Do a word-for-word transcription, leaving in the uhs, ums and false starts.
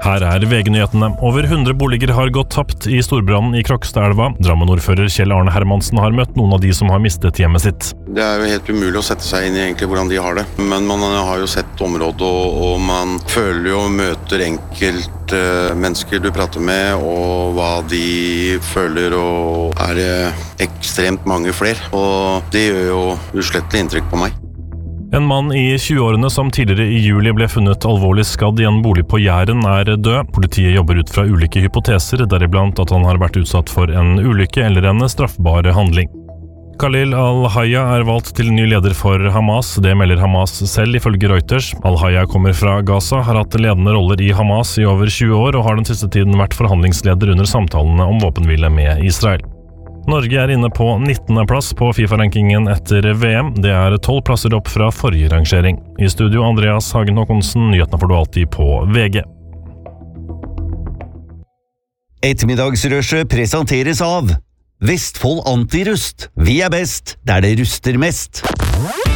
Her er V G-nyhetene. Over hundre boliger har gått tapt i storbrannen i Krokstadelva. Drammen-ordfører Kjell Arne Hermansen har møtt noen av de som har mistet hjemmet sitt. Det er jo helt umulig å sette seg inn i egentlig hvordan de har det. Men man har jo sett området, og, og man føler jo og møter enkelt uh, mennesker du prater med, og hva de føler, og er det ekstremt mange flere. Og det gjør jo uslettelig inntrykk på meg. En mann i tjueårene som tidligere i juli ble funnet alvorlig skadd i en bolig på Jæren er død. Politiet jobber ut fra ulike hypoteser, deriblant at han har vært utsatt for en ulykke eller en straffbar handling. Khalil al-Hayya er valgt til ny leder for Hamas. Det melder Hamas selv ifølge Reuters. Al-Hayya kommer fra Gaza, har hatt ledende roller i Hamas i over tjue år og har den siste tiden vært forhandlingsleder under samtalene om våpenhvile med Israel. Norge er inne på nittende plass på FIFA-rankingen etter V M. Det er tolv plasser opp fra forrige rangering. I studio Andreas Hagen Håkonsen, nyhetene får du alltid på V G. Ettermiddagsrushet presenteres av Vestfold Antirust. Vi er best der det ruster mest.